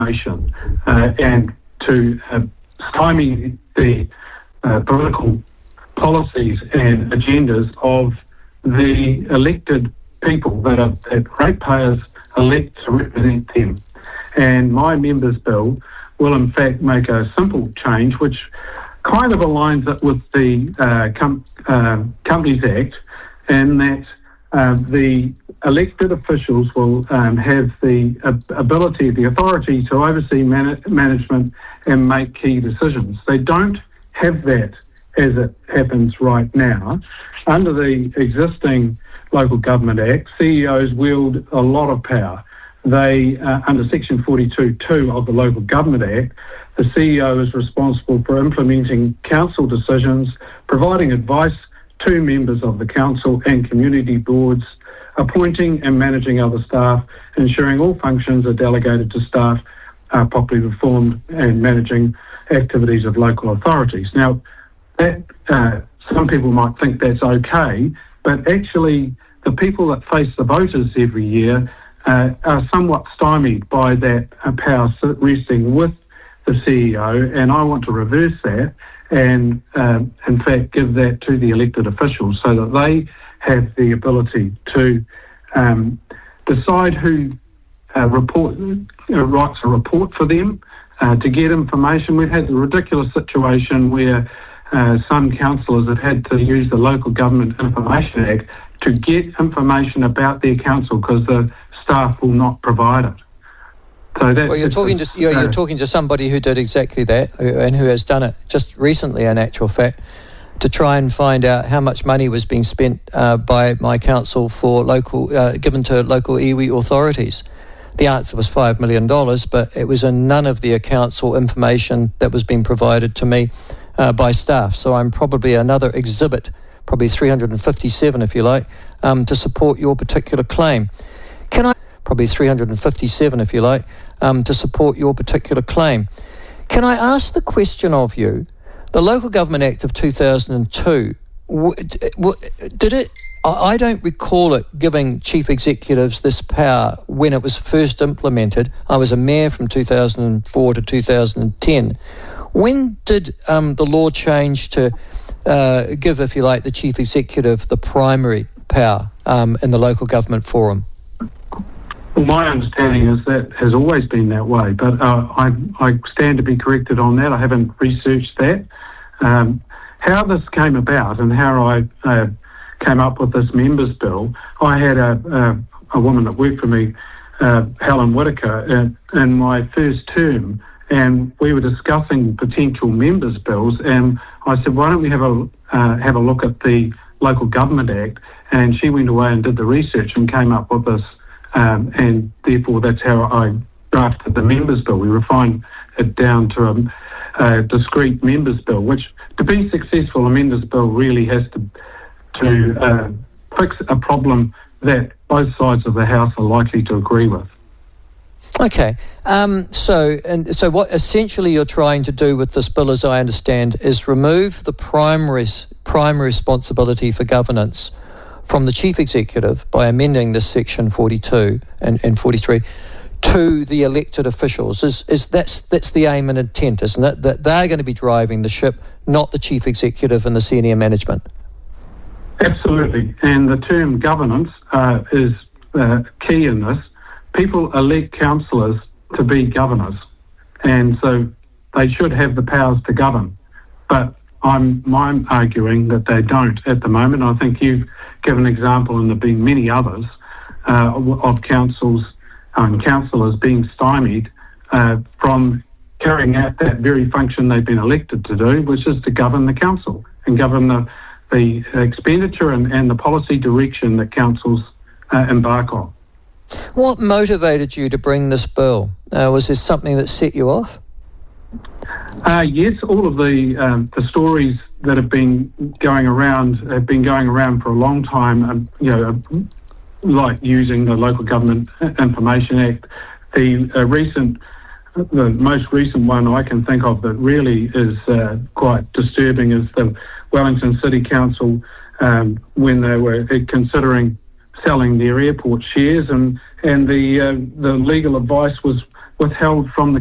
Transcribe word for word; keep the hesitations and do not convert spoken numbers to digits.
nation uh, and to uh, stymie the uh, political policies and agendas of the elected people that, are, that ratepayers elect to represent them. And my members' bill will in fact make a simple change which kind of aligns it with the uh, Com- uh, Companies Act, in that uh, the elected officials will um, have the uh, ability, the authority to oversee man- management and make key decisions. They don't have that as it happens right now. Under the existing Local Government Act, C E Os wield a lot of power. They, uh, under Section forty-two point two of the Local Government Act, the C E O is responsible for implementing council decisions, providing advice to members of the council and community boards, appointing and managing other staff, ensuring all functions are delegated to staff are properly performed, and managing activities of local authorities. Now, that uh, some people might think that's okay, but actually the people that face the voters every year uh, are somewhat stymied by that uh, power resting with the C E O, and I want to reverse that and uh, in fact give that to the elected officials so that they have the ability to um, decide who uh, report uh, writes a report for them, uh, to get information. We've had the ridiculous situation where uh, some councillors have had to use the Local Government Information Act to get information about their council because the staff will not provide it. So that's well, you're talking to you're, you're talking to somebody who did exactly that and who has done it just recently, in actual fact, to try and find out how much money was being spent uh, by my council for local, uh, given to local iwi authorities. The answer was five million dollars, but it was in none of the accounts or information that was being provided to me uh, by staff. So I'm probably another exhibit, probably three hundred fifty-seven if you like, um, to support your particular claim. Can I, probably three hundred fifty-seven if you like, um, to support your particular claim. Can I ask the question of you, the Local Government Act of two thousand two, w- w- did it, I don't recall it giving chief executives this power when it was first implemented. I was a mayor from two thousand four to two thousand ten. When did um, the law change to uh, give, if you like, the chief executive the primary power um, in the local government forum? Well, my understanding is that has always been that way, but uh, I, I stand to be corrected on that. I haven't researched that. Um, how this came about and how I uh, came up with this members' bill, I had a, a, a woman that worked for me, uh, Helen Whitaker, in, in my first term, and we were discussing potential members' bills, and I said, why don't we have a uh, have a look at the Local Government Act? And she went away and did the research and came up with this. Um, and therefore that's how I drafted the members' bill. We refined it down to a, a discrete members' bill, which to be successful, a members' bill really has to to uh, fix a problem that both sides of the House are likely to agree with. Okay, um, so and so what essentially you're trying to do with this bill, as I understand, is remove the primary primary responsibility for governance from the chief executive by amending this section forty-two and, and forty-three to the elected officials. Is is that's that's the aim and intent, isn't it? That they're going to be driving the ship, not the chief executive and the senior management. Absolutely, and the term governance uh, is uh, key in this. People elect councillors to be governors, and so they should have the powers to govern. But I'm, I'm arguing that they don't at the moment. I think you've given an example, and there have been many others, uh, of councils and councillors being stymied uh, from carrying out that very function they've been elected to do, which is to govern the council and govern the, the expenditure and, and the policy direction that councils uh, embark on. What motivated you to bring this bill? Uh, was there something that set you off? Uh, yes, all of the um, the stories that have been going around have been going around for a long time. Um, you know, uh, like using the Local Government Information Act. The uh, recent, the most recent one I can think of that really is uh, quite disturbing is the Wellington City Council um, when they were considering selling their airport shares, and and the uh, the legal advice was withheld from the